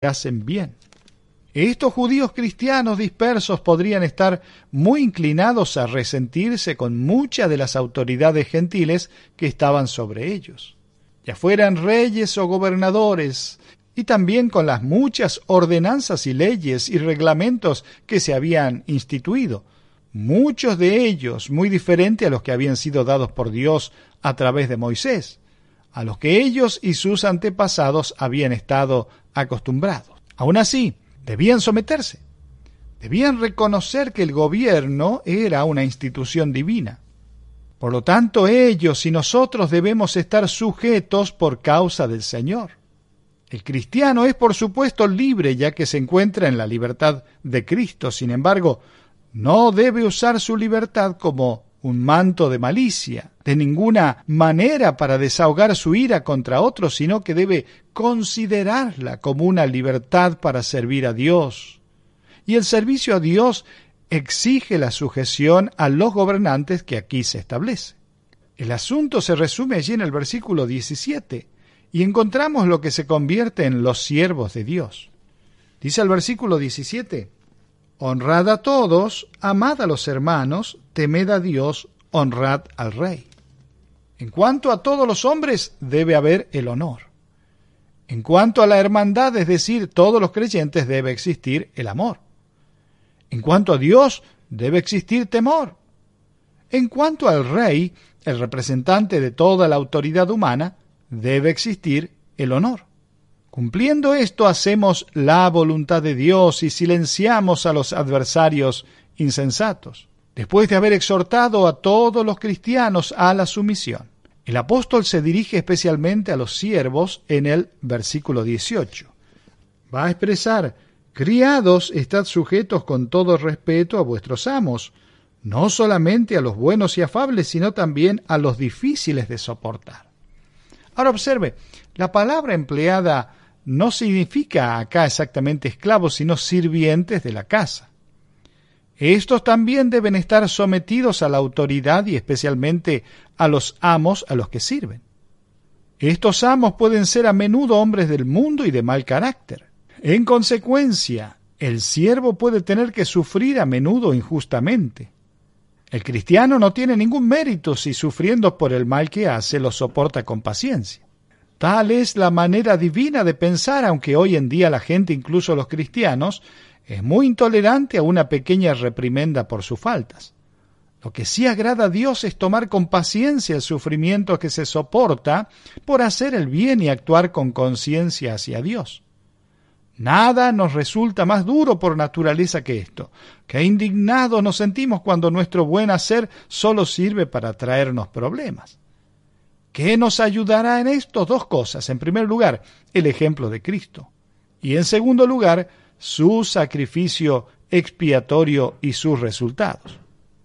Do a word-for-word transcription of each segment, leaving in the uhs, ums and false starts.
hacen bien. Estos judíos cristianos dispersos podrían estar muy inclinados a resentirse con muchas de las autoridades gentiles que estaban sobre ellos, ya fueran reyes o gobernadores, y también con las muchas ordenanzas y leyes y reglamentos que se habían instituido, muchos de ellos muy diferentes a los que habían sido dados por Dios a través de Moisés, a los que ellos y sus antepasados habían estado acostumbrados. Aún así, debían someterse, debían reconocer que el gobierno era una institución divina. Por lo tanto, ellos y nosotros debemos estar sujetos por causa del Señor. El cristiano es, por supuesto, libre, ya que se encuentra en la libertad de Cristo. Sin embargo, no debe usar su libertad como un manto de malicia, de ninguna manera para desahogar su ira contra otros, sino que debe considerarla como una libertad para servir a Dios. Y el servicio a Dios exige la sujeción a los gobernantes que aquí se establece. El asunto se resume allí en el versículo diecisiete, y encontramos lo que se convierte en los siervos de Dios. Dice el versículo diecisiete, honrad a todos, amad a los hermanos, temed a Dios, honrad al rey. En cuanto a todos los hombres, debe haber el honor. En cuanto a la hermandad, es decir, todos los creyentes, debe existir el amor. En cuanto a Dios, debe existir temor. En cuanto al rey, el representante de toda la autoridad humana, debe existir el honor. Cumpliendo esto, hacemos la voluntad de Dios y silenciamos a los adversarios insensatos. Después de haber exhortado a todos los cristianos a la sumisión, el apóstol se dirige especialmente a los siervos en el versículo dieciocho. Va a expresar: criados, estad sujetos con todo respeto a vuestros amos, no solamente a los buenos y afables, sino también a los difíciles de soportar. Ahora observe, la palabra empleada no significa acá exactamente esclavos, sino sirvientes de la casa. Estos también deben estar sometidos a la autoridad y especialmente a los amos a los que sirven. Estos amos pueden ser a menudo hombres del mundo y de mal carácter. En consecuencia, el siervo puede tener que sufrir a menudo injustamente. El cristiano no tiene ningún mérito si sufriendo por el mal que hace lo soporta con paciencia. Tal es la manera divina de pensar, aunque hoy en día la gente, incluso los cristianos, es muy intolerante a una pequeña reprimenda por sus faltas. Lo que sí agrada a Dios es tomar con paciencia el sufrimiento que se soporta por hacer el bien y actuar con conciencia hacia Dios. Nada nos resulta más duro por naturaleza que esto, que indignados nos sentimos cuando nuestro buen hacer solo sirve para traernos problemas. ¿Qué nos ayudará en esto? Dos cosas. En primer lugar, el ejemplo de Cristo. Y en segundo lugar, su sacrificio expiatorio y sus resultados.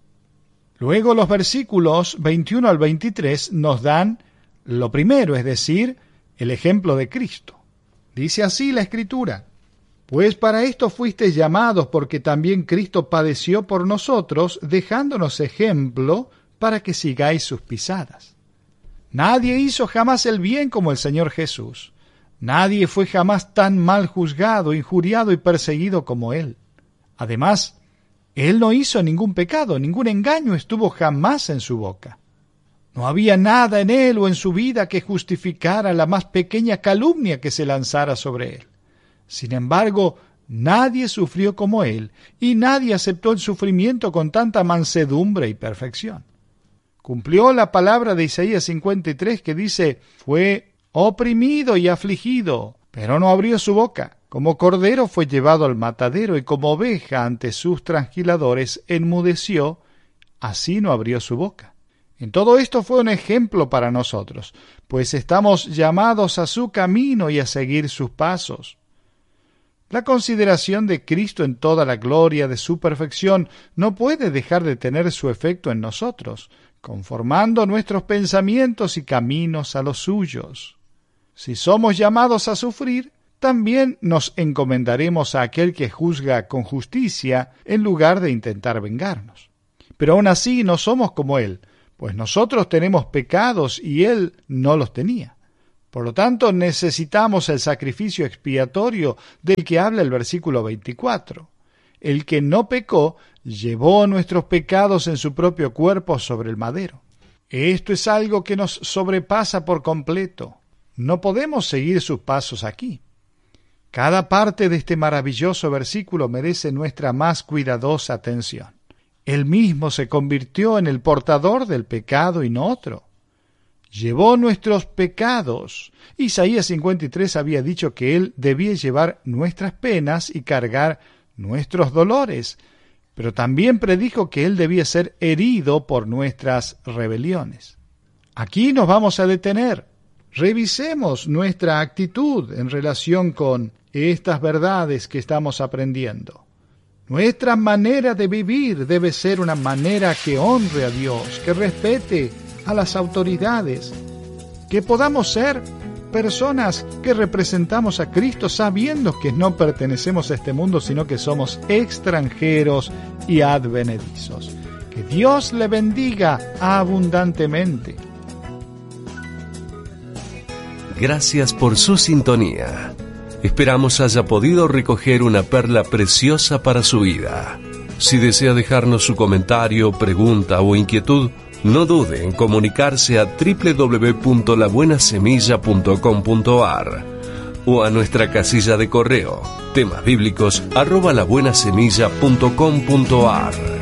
Luego los versículos veintiuno al veintitrés nos dan lo primero, es decir, el ejemplo de Cristo. Dice así la Escritura: pues para esto fuisteis llamados, porque también Cristo padeció por nosotros, dejándonos ejemplo para que sigáis sus pisadas. Nadie hizo jamás el bien como el Señor Jesús. Nadie fue jamás tan mal juzgado, injuriado y perseguido como Él. Además, Él no hizo ningún pecado, ningún engaño estuvo jamás en su boca. No había nada en Él o en su vida que justificara la más pequeña calumnia que se lanzara sobre Él. Sin embargo, nadie sufrió como Él, y nadie aceptó el sufrimiento con tanta mansedumbre y perfección. Cumplió la palabra de Isaías cincuenta y tres que dice: fue oprimido y afligido, pero no abrió su boca. Como cordero fue llevado al matadero, y como oveja ante sus trasquiladores enmudeció, así no abrió su boca. En todo esto fue un ejemplo para nosotros, pues estamos llamados a su camino y a seguir sus pasos. La consideración de Cristo en toda la gloria de su perfección no puede dejar de tener su efecto en nosotros, conformando nuestros pensamientos y caminos a los suyos. Si somos llamados a sufrir, también nos encomendaremos a aquel que juzga con justicia en lugar de intentar vengarnos. Pero aún así no somos como Él, pues nosotros tenemos pecados y Él no los tenía. Por lo tanto, necesitamos el sacrificio expiatorio del que habla el versículo veinticuatro. El que no pecó llevó nuestros pecados en su propio cuerpo sobre el madero. Esto es algo que nos sobrepasa por completo. No podemos seguir sus pasos aquí. Cada parte de este maravilloso versículo merece nuestra más cuidadosa atención. Él mismo se convirtió en el portador del pecado y no otro. Llevó nuestros pecados. Isaías cincuenta y tres había dicho que Él debía llevar nuestras penas y cargar nuestros dolores, pero también predijo que Él debía ser herido por nuestras rebeliones. Aquí nos vamos a detener. Revisemos nuestra actitud en relación con estas verdades que estamos aprendiendo. Nuestra manera de vivir debe ser una manera que honre a Dios, que respete a las autoridades, que podamos ser personas que representamos a Cristo sabiendo que no pertenecemos a este mundo, sino que somos extranjeros y advenedizos. Que Dios le bendiga abundantemente. Gracias por su sintonía. Esperamos haya podido recoger una perla preciosa para su vida. Si desea dejarnos su comentario, pregunta o inquietud, no dude en comunicarse a doble u doble u doble u punto la buena semilla punto com punto a r o a nuestra casilla de correo temasbíblicos arroba labuenasemilla punto com punto a r.